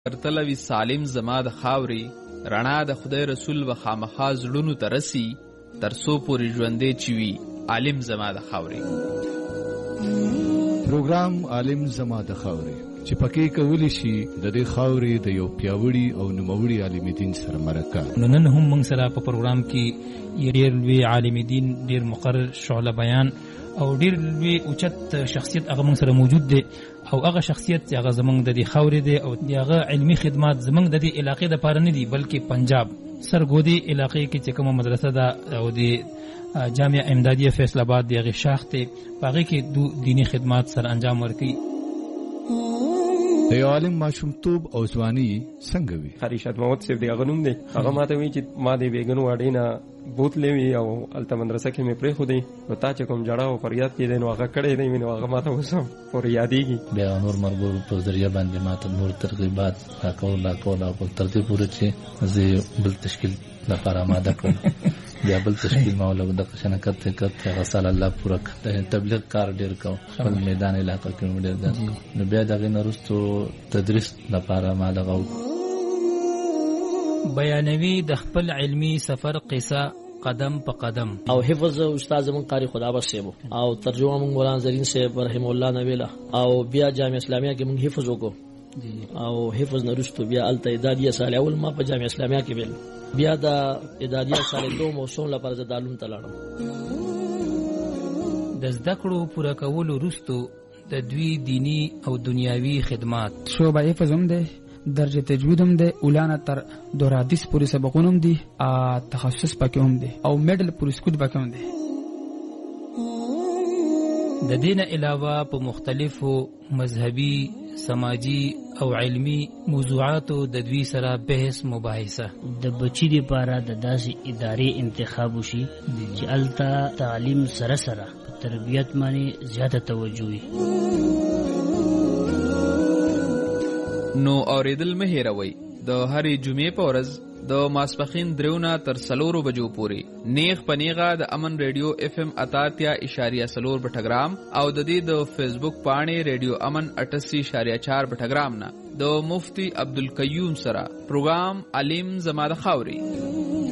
تلوي سالم زما د خاوري رڼا د خدای رسول و خامخا زړونو ته رسي ترڅو پورې ژوندې چوي عالم زما د خاوري. پروګرام عالم زما د خاوري چې پکې کولی شي د دې خاوري د یو پیاوړي او نوموړي عالم دین سره مرکه. نن هم موږ سره په پروګرام کې ډېر لوی عالم دین، ډېر مقرر شعله بیان او ډېر لوی اوچت شخصیت هغه موږ سره موجود دی او هغه شخصیت چې هغه زمونږ د دې خاورې دی او هغه علمي خدمات زمونږ د دې علاقې د پاره نه دي بلکې پنجاب سرګودي علاقې کې چې کومه مدرسه ده او د جامعه امدادیه فیصل آباد دی هغه شاخ ته هغه کې دینی خدمات سره انجام ورکړي. د یو عالم ماشومتوب او ځواني څنګه وي؟ خریشت محمد صاحب دی هغه نوم دی. هغه ماته وی چې ما د بیګنو واډې نه بوتلې وي او الته مدرسه کې مې پرې خو دی او تا چې کوم جړه او فریاد کې دی نو هغه کړی دی نو هغه ماته وسم فریادېږي. بیا نور مرګور په ذریعہ باندې ماته نور ترغیبات راکول او تر دې پورې چې زه بل تشکیل لپاره آماده کړم. بیا بل تشکیل مولا د شنکت هغه سال الله پوره تبلیغ کار ډیر کو خپل میدان علاقه کې ډیر درس نو بیا دغه نورستو تدریس لپاره ما دغه بیانوي د خپل علمی سفر قصه قدم په قدم او حفظ استاد زمون قاری خدا بسیبو او ترجمه مون مولانا زرین صاحب رحم الله نویلا او بیا جامعه اسلامیه کې مون حفظ وکړو او حفظ نرستو بیا التعدادیه سال اول ما په جامعه اسلامیه کې ویل بیا د اداریه سال دوم موسم لپاره د دالون تلاړم. د زده کړو پوره کولو وروسته د دوی دینی او دنیاوی خدمات شعبه حفظ هم ده، درجه تجوید هم ده، اولانا تر دورادیس پوری سبقون هم ده، تخصص پکې هم ده او میډل پوری سکوت پکې هم ده. د دین علاوه په مختلفو مذهبي، سماجی او علمی موضوعاتو د دوی سره بحث مباحثه د بچی لپاره د داسې ادارې انتخاب وشي چې الته تعلیم سره سره تربیت باندې زیاته توجه وي. نو اوریدل مه هیروئ د هرې جمعې په ورځ د ماسپخین 3 تر 4 بجو پورې نیغ پنیغه د امن ریډیو FM 88.4 بټګرام او د دې د فیسبوک پاڼې ریډیو امن 88.4 بټګرام نه د مفتی عبدالقیوم سره پروګرام علم زما د خاوري.